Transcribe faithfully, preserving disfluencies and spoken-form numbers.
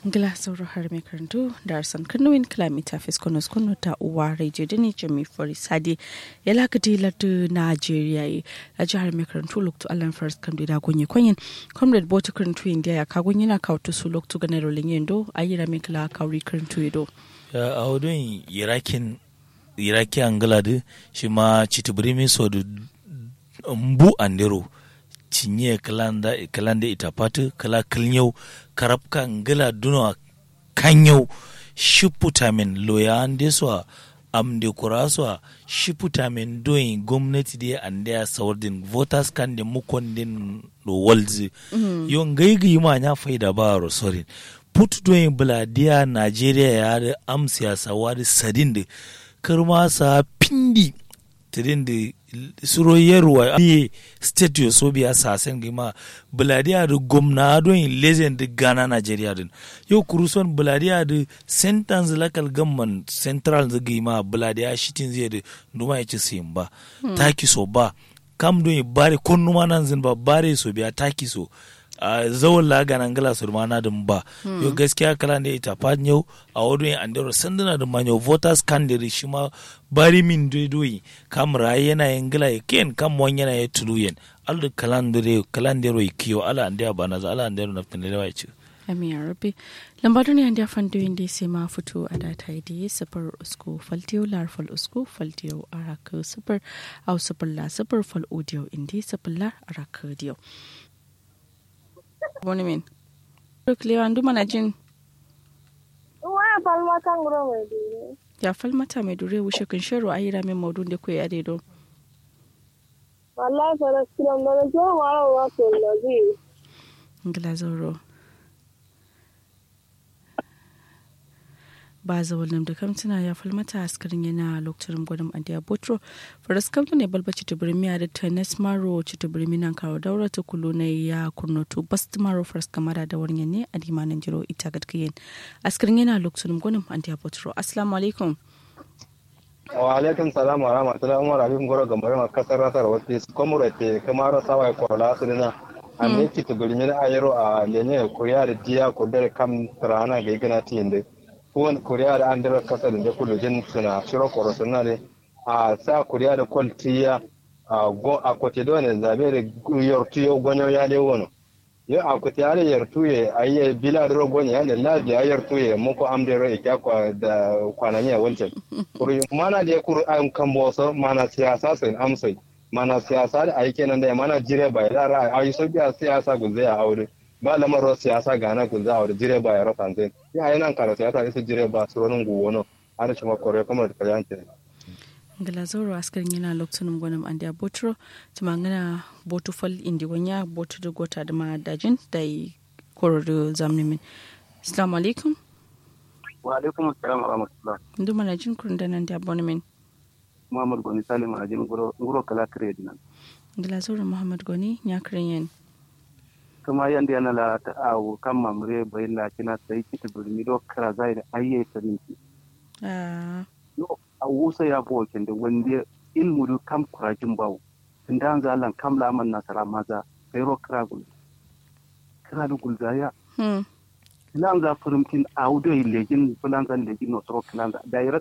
Glasauro har mai karantu da arsan kanuwin kilomita fiskonos kunu ta uwa radio da ne jami fori sadi ya lakati latu Najeriya yi a jihar mai karantu loktu alan first kandu da gunye kwanyin comrade bota karantu india ya kagun yana kawtu su loktu ganar rolin yendo a yi ramin kila kawri karantu yedo. A wadon irakin iraki angaladu shi ma citibirimi so da mbu andero cinye kalanda kalanda itapatu kala kilnyau karabka ngila duno kanyau shiputamen loya ande so amde kuraswa shiputamen doing gwamnati de ande sawardin voters kan de mukondin do walzi mm-hmm. Yo ngaigi ma nya faida ba ro sorry put doing bladia Nigeria ya da am siyasa wadi sadin de karma sa pindi tidin de suro yerwa ni state yo so biya sasen gima bladia da gomna don legend Ghana Nigeria din yo kuruson bladia da sentence local government central da gima bladia shitin zai da numa yace simba hmm. Taki so ba kam don bare konnuma nan zin ba bare so biya taki so a zawon laganan gala su mana din ba yau gaskiya kala ne ita fadin yau a wadon andero sanduna da manyo voters candidate shi ma bari min doyi kam raye yana yin gila ya ken kam wani yana ya tulu yen alda kalandere kalandero ya kiyo ala andero ba na za ala andero naftin da yawa ya ce Amin Rabbi. Lambarin yan da fan doyin da sai ma fito a data da sifar usko faltiyo lar fal usko faltiyo araka sifar au sifar la sifar fal audio indi sifar la araka dio. Boni min. Rukliwa ndu mana jin. Wa falmata ngoro mai dure. Ya falmata mai dure wushe kun shiro ayira min maudun da koyi ade don. Wallahi fara kiran da jo mara wa ko lazi. Glazoro. Ba zawalin da kamtuna ya falmata askarin yana lokacin gwadon adiya botro faras kamtu ne balbaci ta birmiya da tennis maro ci ta birmi nan karo daura ta kulo na ya kurnotu bas ta maro faras kamara da wani ne a dimanin jiro ita gadkiyin askarin yana lokacin gwadon adiya botro assalamu alaikum wa alaikum salam wa rahmatullahi wa barakatuh goro gambar ma kasar rasar wasu komure te kamar sawai ko la su dina an ne ci ta birmi na ayero a lene kuriya da diya ko dare kam rana ga igana tinde kowane kuriya da an dara kasa da kudu jin suna shiro korosuna ne a sa kuriya da kwaltiya a kwate da wani zabe da yartuyo gwanyo ya dai wani yau a kwate ya da yartuye a yi bila da rogon ya da lafiya ya yartuye muku amdara ya kyakwa da kwanani a wancan kuri mana da ya kuri an kan bosa mana siyasa sai amsai mana siyasa da aiki nan da ya mana jire bai lara a yi sobiya siyasa guzai a aure ba lamarin siyasa gana ku za a wada jire ba ya rasa zai ya yi nan kara siyasa isa jire ba su wani guwono har shi makwaro kamar da kayan ke Glazoro askarin yana lokacin gwanin an da botro tumangana botufal indi wanya botu da gota da ma dajin da yi kororo zamnimin assalamu alaikum wa alaikum assalam wa rahmatullah ndu mana jin kurun da nan da abonemin Muhammad Goni Salim a jin guro kala kare dinan Glazoro Muhammad Goni ya kiran yin kuma yanda yana la ta awo kan mamure bai la kina sai kita burmi do kara zai da ayye sarinki ah yo awo sai ya bo kin da wanda ilmu du kam kurajin bawo tunda an zalan kam la man nasara maza sai ro kara gul kara du gul zaya hmm lan za furumkin awo do legin fulan zan legin no tro kilan da